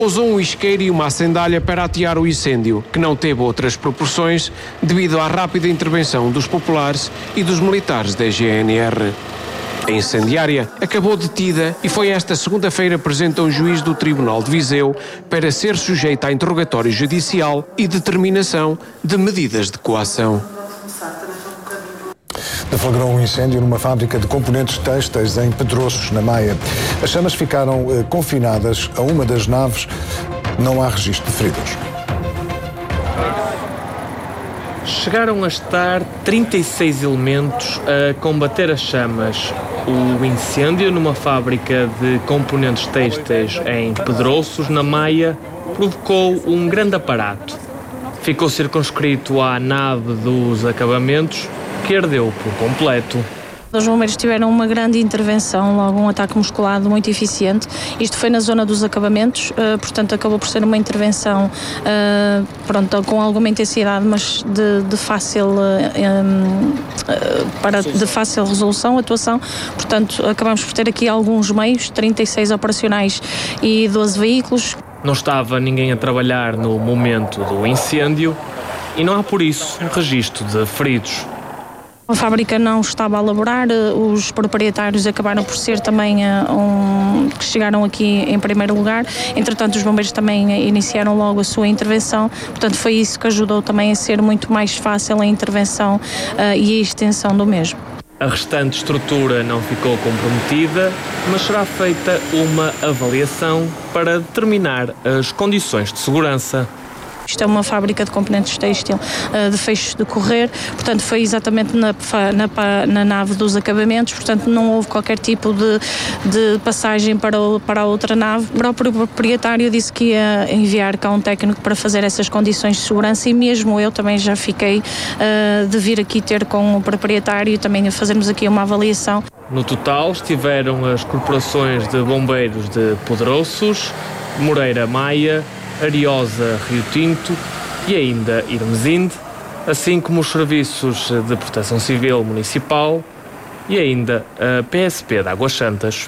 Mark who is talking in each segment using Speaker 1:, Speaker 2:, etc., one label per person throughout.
Speaker 1: Usou um isqueiro e uma acendalha para atear o incêndio, que não teve outras proporções devido à rápida intervenção dos populares e dos militares da GNR. A incendiária acabou detida e foi esta segunda-feira presente a um juiz do Tribunal de Viseu para ser sujeita a interrogatório judicial e determinação de medidas de coação.
Speaker 2: Deflagrou um incêndio numa fábrica de componentes têxteis em Pedroços, na Maia. As chamas ficaram confinadas a uma das naves. Não há registro de feridos.
Speaker 3: Chegaram a estar 36 elementos a combater as chamas. O incêndio numa fábrica de componentes têxteis em Pedroços, na Maia, provocou um grande aparato. Ficou circunscrito à nave dos acabamentos, que ardeu por completo.
Speaker 4: Os bombeiros tiveram uma grande intervenção, logo um ataque musculado muito eficiente. Isto foi na zona dos acabamentos, portanto acabou por ser uma intervenção com alguma intensidade, mas de fácil resolução, atuação. Portanto, acabamos por ter aqui alguns meios, 36 operacionais e 12 veículos.
Speaker 3: Não estava ninguém a trabalhar no momento do incêndio e não há por isso registro de feridos.
Speaker 4: A fábrica não estava a laborar, os proprietários acabaram por ser também que chegaram aqui em primeiro lugar. Entretanto, os bombeiros também iniciaram logo a sua intervenção, portanto foi isso que ajudou também a ser muito mais fácil a intervenção e a extensão do mesmo.
Speaker 3: A restante estrutura não ficou comprometida, mas será feita uma avaliação para determinar as condições de segurança.
Speaker 4: Isto é uma fábrica de componentes têxtil de feixes de correr, portanto foi exatamente na nave dos acabamentos, portanto não houve qualquer tipo de passagem para a outra nave. O próprio proprietário disse que ia enviar cá um técnico para fazer essas condições de segurança e mesmo eu também já fiquei de vir aqui ter com o proprietário e também a fazermos aqui uma avaliação.
Speaker 3: No total estiveram as corporações de bombeiros de Pedroços, Moreira Maia, Ariosa, Rio Tinto e ainda Irmesinde, assim como os serviços de proteção civil municipal e ainda a PSP de Águas Santas.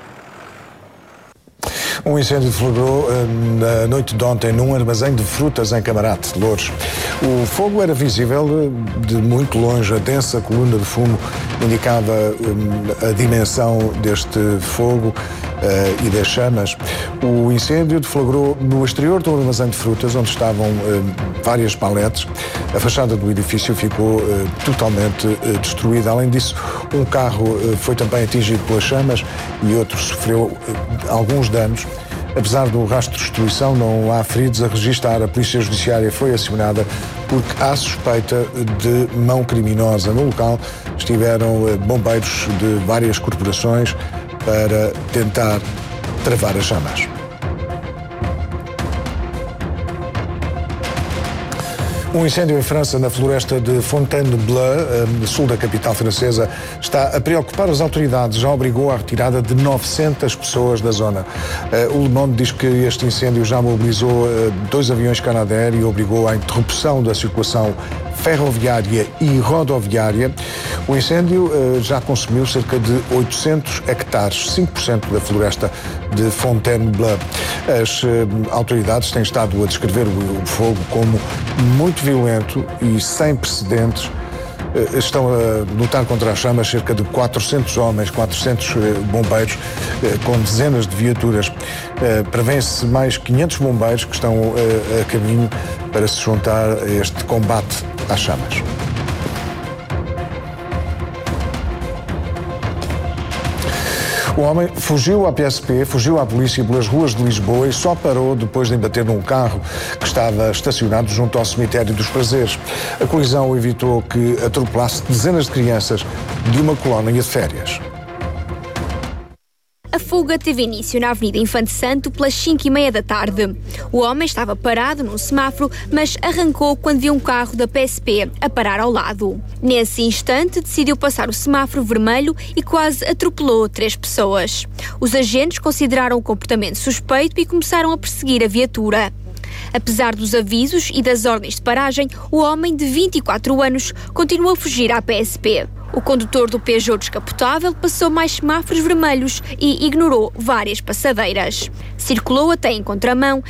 Speaker 2: Um incêndio deflagrou na noite de ontem num armazém de frutas em Camarate, Loures. O fogo era visível de muito longe. A densa coluna de fumo indicava a dimensão deste fogo e das chamas. O incêndio deflagrou no exterior do armazém de frutas, onde estavam várias paletes. A fachada do edifício ficou totalmente destruída. Além disso, um carro foi também atingido pelas chamas e outro sofreu alguns danos. Apesar do rastro de destruição, não há feridos a registrar. A Polícia Judiciária foi acionada porque há suspeita de mão criminosa. No local estiveram bombeiros de várias corporações para tentar travar as chamas. Um incêndio em França, na floresta de Fontainebleau, no sul da capital francesa, está a preocupar as autoridades. Já obrigou à retirada de 900 pessoas da zona. O Le Monde diz que este incêndio já mobilizou 2 aviões Canadair e obrigou à interrupção da circulação ferroviária e rodoviária. O incêndio já consumiu cerca de 800 hectares, 5% da floresta de Fontainebleau. As autoridades têm estado a descrever o fogo como muito violento e sem precedentes. Estão a lutar contra as chamas cerca de 400 homens, 400 bombeiros, com dezenas de viaturas. Prevêem-se mais 500 bombeiros que estão a caminho para se juntar a este combate às chamas. O homem fugiu à PSP, fugiu à polícia pelas ruas de Lisboa e só parou depois de embater num carro que estava estacionado junto ao cemitério dos Prazeres. A colisão evitou que atropelasse dezenas de crianças de uma colónia de férias.
Speaker 5: A fuga teve início na Avenida Infante Santo pelas 5h30 da tarde. O homem estava parado num semáforo, mas arrancou quando viu um carro da PSP a parar ao lado. Nesse instante, decidiu passar o semáforo vermelho e quase atropelou 3 pessoas. Os agentes consideraram o comportamento suspeito e começaram a perseguir a viatura. Apesar dos avisos e das ordens de paragem, o homem de 24 anos continuou a fugir à PSP. O condutor do Peugeot descapotável passou mais semáforos vermelhos e ignorou várias passadeiras. Circulou até em contramão